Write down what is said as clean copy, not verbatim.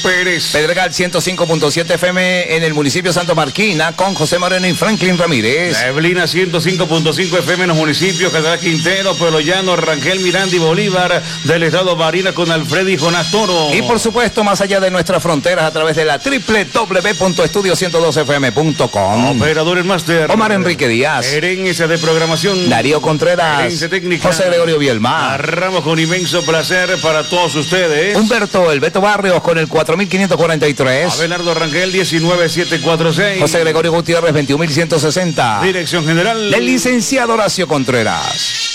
Pérez. Pedregal 105.7 FM en el municipio de Santa Marquina con José Moreno y Franklin Ramírez. Neblina 105.5 FM en los municipios Catalá Quintero, Pueblo Llano, Rangel, Miranda y Bolívar del estado Barinas con Alfredo y Jonás Toro. Y por supuesto, más allá de nuestras fronteras a través de la www.estudio112fm.com. Operadores Master Omar Enrique Díaz. Gerencia de programación Darío Contreras. Gerencia técnica José Gregorio Bielmar. Arramos con inmenso placer para todos ustedes. Humberto El Beto Barrios con el 4543. Abelardo Rangel 19746. José Gregorio Gutiérrez 21160. Dirección general del licenciado Horacio Contreras.